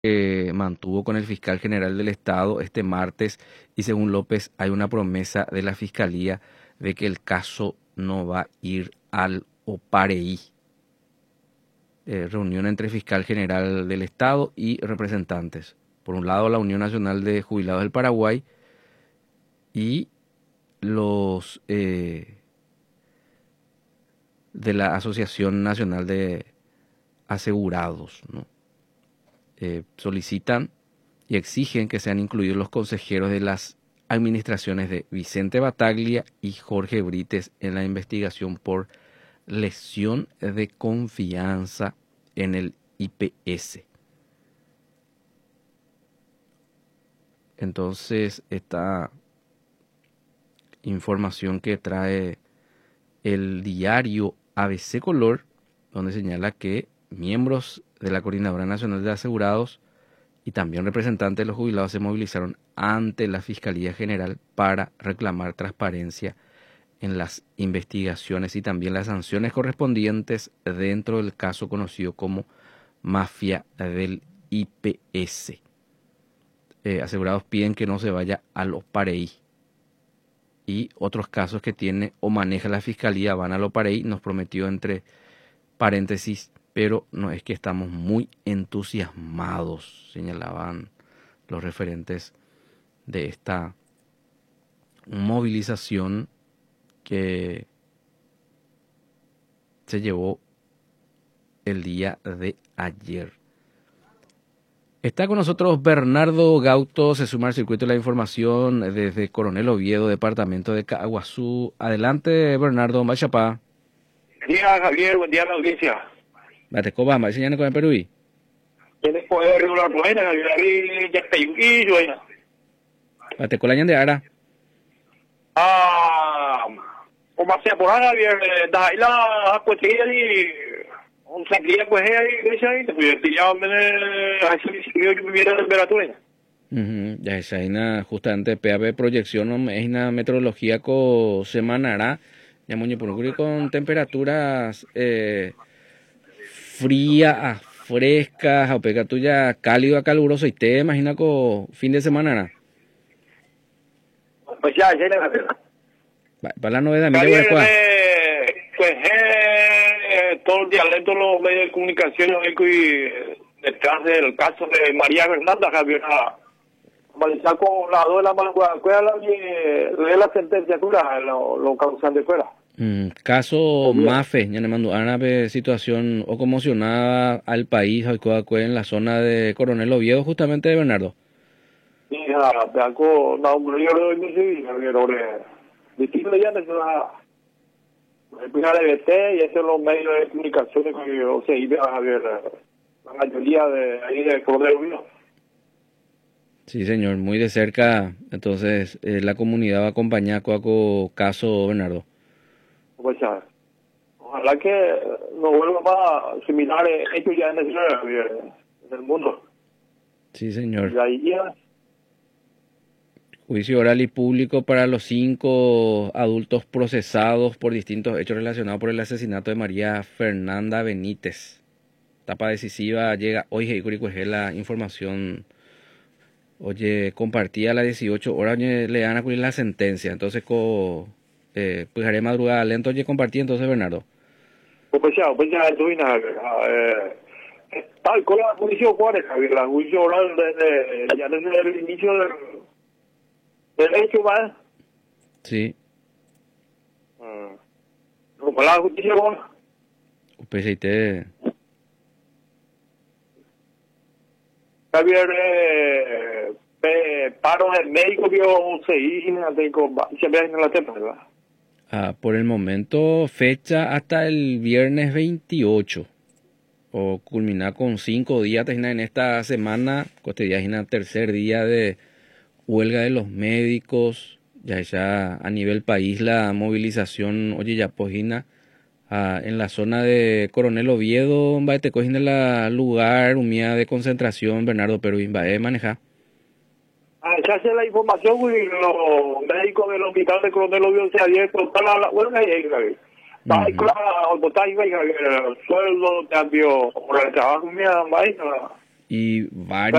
mantuvo con el fiscal general del Estado este martes y según López hay una promesa de la Fiscalía de que el caso no va a ir al OPAREI. Reunión entre fiscal general del Estado y representantes. Por un lado, la Unión Nacional de Jubilados del Paraguay y los de la Asociación Nacional de Asegurados, ¿no? Solicitan y exigen que sean incluidos los consejeros de las administraciones de Vicente Bataglia y Jorge Brites en la investigación por lesión de confianza en el IPS. Entonces, esta información que trae el diario ABC Color, donde señala que miembros de la Coordinadora Nacional de Asegurados y también representantes de los jubilados se movilizaron ante la Fiscalía General para reclamar transparencia en las investigaciones y también las sanciones correspondientes dentro del caso conocido como mafia del IPS. Asegurados piden que no se vaya al OPAREI y otros casos que tiene o maneja la Fiscalía van al OPAREI, nos prometió entre paréntesis, pero no es que estamos muy entusiasmados, señalaban los referentes de esta movilización que se llevó el día de ayer. Está con nosotros Bernardo Gauto, se suma al circuito de la información desde Coronel Oviedo, departamento de Caaguazú. Adelante, Bernardo, Machapá. Buen día, Javier, buen día a la audiencia. Batecoba, ¿me enseñan con el Perú? ¿Tienes poder regular poena, Javier? Ahí ya está yuquillo, ya. Batecolañan de Ara. Como sea por ahora, Javier, da ahí la cuestión y un sentía pues ahí, dice ahí, pues ya me así yo que viviera la temperatura. Ya es ahí justamente PAB proyección es una meteorología con semana ya muñe por con temperaturas frías, frescas, o pega tuya cálido a caluroso y te imagina con fin de semana. Pues ya la verdad. Para la novedad, mire Javier, pues todo el dialecto, los medios de comunicación, y detrás del caso de María Fernanda, Javier, analizar con la 2 de la madrugada, de la sentencia, lo causante fuera. Caso MAFE, ya le mando una situación o conmocionada al país, en la zona de Coronel Oviedo, justamente de Bernardo. Sí, algo, no, yo lo doy Javier, distinto ya de la DBT y esos son los medios de comunicación que yo seguí a Javier, la mayoría de ahí de Coronel Oviedo. Sí, señor, muy de cerca, entonces la comunidad va a acompañar con caso Bernardo. Pues ya, ojalá que no vuelva más similares hechos ya en el mundo. Sí, señor. Y ahí ya. Juicio oral y público para los 5 adultos procesados por distintos hechos relacionados por el asesinato de María Fernanda Benítez. Etapa decisiva llega hoy, la información. Oye, compartía a las 18 horas, le dan a cumplir la sentencia. Entonces, pues haré madrugada lento, oye, compartí entonces, Bernardo. Pues ya, esto viene tal con la juicio Juárez, Javier, la juicio oral ya desde el inicio del hecho, ¿vale? Sí. Con la justicia Juárez. UPCIT. Javier, paro del médico, siempre en la tema, ¿verdad? Por el momento, fecha hasta el viernes 28. O culminar con 5 días en esta semana, este día es el tercer día de huelga de los médicos, ya a nivel país la movilización, oye, ya pojina en la zona de Coronel Oviedo, va te cogen el lugar, unidad de concentración, Bernardo, pero va a manejar. Se hace la información y los médicos del hospital de Coronel Oviedo se abierto para la huelga y ahí, Javier. Sueldo, cambio, por el trabajo, mía, y varios